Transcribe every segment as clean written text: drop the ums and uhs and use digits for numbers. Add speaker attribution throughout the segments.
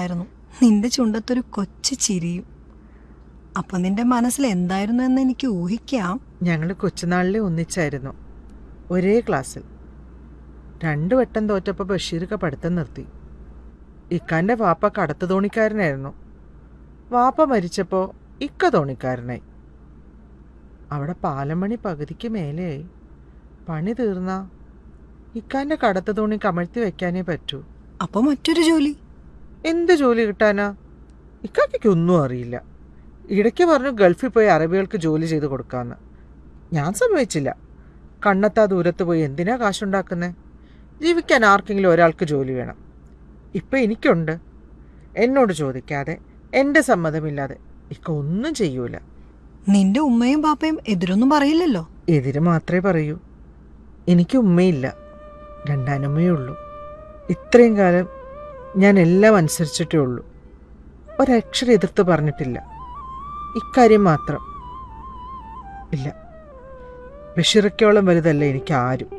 Speaker 1: ഉണ്ടായിരുന്നു, നിന്റെ ചുണ്ടത്തൊരു കൊച്ചു ചിരിയും. അപ്പൊ നിന്റെ മനസ്സിൽ എന്തായിരുന്നു എന്ന് എനിക്ക് ഊഹിക്കാം.
Speaker 2: ഞങ്ങൾ കൊച്ചുനാളിലെ ഒന്നിച്ചായിരുന്നു, ഒരേ ക്ലാസ്സിൽ. 2 വട്ടം തോറ്റപ്പോൾ ബഷീർക്ക് പഠിത്തം നിർത്തി. ഇക്കാൻ്റെ വാപ്പ കടത്ത് തോണിക്കാരനായിരുന്നു. വാപ്പ മരിച്ചപ്പോൾ ഇക്ക തോണിക്കാരനായി. അവിടെ പാലം പണി പകുതിക്ക് മേലെയായി. പണി തീർന്ന ഇക്കാൻ്റെ കടത്ത് തോണി കമഴ്ത്തി വെക്കാനേ പറ്റൂ.
Speaker 1: അപ്പൊ മറ്റൊരു ജോലി?
Speaker 2: എന്ത് ജോലി കിട്ടാനാ? ഇക്കാക്ക് ഒന്നും അറിയില്ല. ഇടയ്ക്ക് പറഞ്ഞു ഗൾഫിൽ പോയി അറബികൾക്ക് ജോലി ചെയ്ത് കൊടുക്കാമെന്ന്. ഞാൻ സമ്മതിച്ചില്ല. കണ്ണെത്താ ദൂരത്ത് പോയി എന്തിനാ കാശുണ്ടാക്കുന്നേ? ജീവിക്കാൻ ആർക്കെങ്കിലും ഒരാൾക്ക് ജോലി വേണം. ഇപ്പം എനിക്കുണ്ട്. എന്നോട് ചോദിക്കാതെ, എൻ്റെ സമ്മതമില്ലാതെ ഇക്ക ഒന്നും ചെയ്യൂല.
Speaker 1: നിന്റെ ഉമ്മയും പാപ്പയും എതിരൊന്നും പറയില്ലല്ലോ?
Speaker 2: എതിര് മാത്രമേ പറയൂ. എനിക്ക് ഉമ്മയില്ല, 2 അനമ്മയേ ഉള്ളൂ. ഇത്രയും കാലം ഞാൻ എല്ലാം അനുസരിച്ചിട്ടേ ഉള്ളൂ. ഒരക്ഷരം എതിർത്ത് പറഞ്ഞിട്ടില്ല. ഇക്കാര്യം മാത്രം ഇല്ല. ബഷീറക്കോളം വലുതല്ല എനിക്ക് ആരും.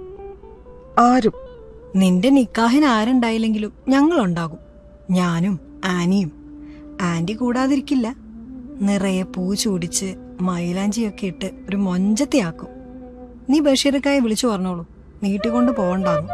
Speaker 1: നിന്റെ നിക്കാഹിന് ആരുണ്ടായില്ലെങ്കിലും ഞങ്ങളുണ്ടാകും. ഞാനും ആനിയും. ആന്റി കൂടാതിരിക്കില്ല. നിറയെ പൂ ചൂടിച്ച് മൈലാഞ്ചിയൊക്കെ ഇട്ട് ഒരു മൊഞ്ചത്തിയാക്കും. നീ ബഷീർക്കായെ വിളിച്ചു പറഞ്ഞോളൂ, നീട്ടിക്കൊണ്ട് പോകണ്ടാകും.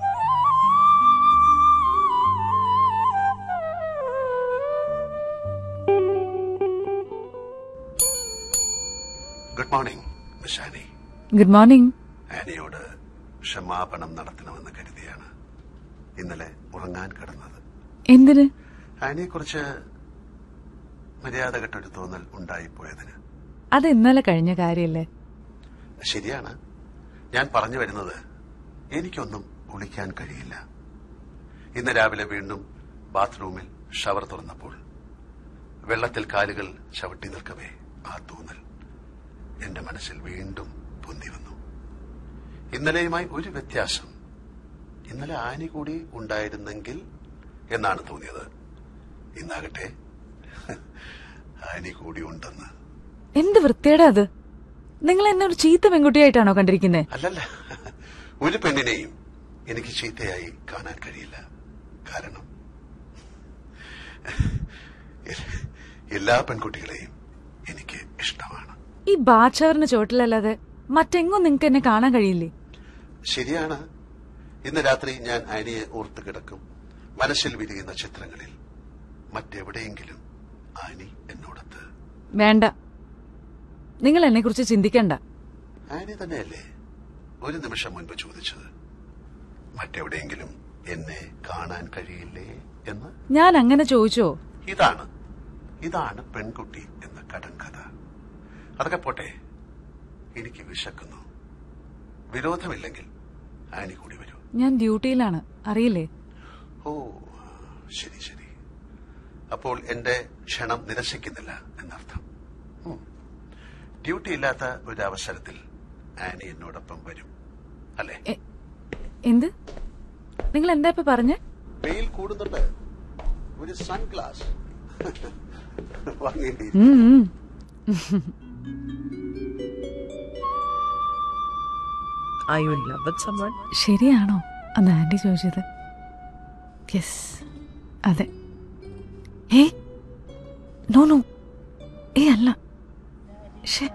Speaker 3: Good morning miss Annie.
Speaker 4: Good morning.
Speaker 3: ആനിയോട് ക്ഷമാപണം നടത്തണമെന്ന് കരുതിയാണ് ഇന്നലെ ഉറങ്ങാൻ കിടന്നത്.
Speaker 4: എന്തിന്?
Speaker 3: ആനിയെക്കുറിച്ച് മര്യാദകെട്ടൊരു തോന്നൽ ഉണ്ടായിപ്പോയതിന്.
Speaker 4: അത് ഇന്നലെ കഴിഞ്ഞ കാര്യല്ലേ?
Speaker 3: ശരിയാണ്. ഞാൻ പറഞ്ഞു വരുന്നത്, എനിക്കൊന്നും കുളിക്കാൻ കഴിയില്ല. ഇന്ന് രാവിലെ വീണ്ടും ബാത്റൂമിൽ ഷവർ തുറന്നപ്പോൾ വെള്ളത്തിൽ കാലുകൾ ചവിട്ടി നിൽക്കവേ ആ തോന്നൽ എന്റെ മനസ്സിൽ വീണ്ടും പൊന്തി വന്നു. ഇന്നലെയുമായി ഒരു വ്യത്യാസം. ഇന്നലെ ആനി കൂടി ഉണ്ടായിരുന്നെങ്കിൽ എന്നാണ് തോന്നിയത്. ഇന്നാകട്ടെ ആനി കൂടി ഉണ്ടെന്ന്.
Speaker 4: എന്ത് വൃത്തിയുടെ അത്! നിങ്ങൾ എന്നെ ഒരു ചീത്ത പെൺകുട്ടിയായിട്ടാണോ കണ്ടിരിക്കുന്നത്?
Speaker 3: അല്ലല്ല, ഒരു പെണ്ണിനെയും എനിക്ക് ചീത്തയായി കാണാൻ കഴിയില്ല. കാരണം എല്ലാ പെൺകുട്ടികളെയും എനിക്ക് ഇഷ്ടമാണ്.
Speaker 4: ഈ ബാച്ചവറിന് ചോട്ടിലല്ലാതെ മറ്റെങ്ങും നിങ്ങൾക്ക് എന്നെ കാണാൻ കഴിയില്ലേ?
Speaker 3: ശരിയാണ്. ഇന്ന് രാത്രി ഞാൻ ആനിയെ ഓർത്ത് കിടക്കും. മനസ്സിൽ വിരിയുന്ന ചിത്രങ്ങളിൽ മറ്റെവിടെയെങ്കിലും ആനി എന്നോടത്ത്.
Speaker 4: വേണ്ട, നിങ്ങൾ എന്നെ കുറിച്ച് ചിന്തിക്കണ്ട.
Speaker 3: ആനി തന്നെയല്ലേ ഒരു നിമിഷം മുൻപ് ചോദിച്ചത്, മറ്റെവിടെയെങ്കിലും എന്നെ കാണാൻ കഴിയില്ലേ എന്ന്?
Speaker 4: ഞാൻ അങ്ങനെ ചോദിച്ചോ?
Speaker 3: ഇതാണ് പെൺകുട്ടി എന്ന കടങ്കഥ. അതൊക്കെ പോട്ടെ, എനിക്ക് വിശക്കുന്നു. വിരോധമില്ലെങ്കിൽ ആനി കൂടി വരൂ.
Speaker 4: ഞാൻ ഡ്യൂട്ടിയിലാണ്, അറിയില്ലേ?
Speaker 3: ഓ ശരി ശരി. അപ്പോൾ എന്റെ ക്ഷണം നിരസിക്കുന്നില്ല എന്നർത്ഥം. ഡ്യൂട്ടി ഇല്ലാത്ത ഒരു അവസരത്തിൽ ആനി എന്നോടൊപ്പം വരും അല്ലേ?
Speaker 4: എന്ത്? നിങ്ങൾ എന്താ ഇപ്പൊ പറഞ്ഞേ?
Speaker 3: വെയിൽ കൂടുന്നുണ്ട്, ഒരു സൺഗ്ലാസ് വാങ്ങേണ്ടി.
Speaker 4: ശരിയാണോ അന്ന് ആന്റി ചോദിച്ചത്? യെസ്, അതെ. നോ അല്ല.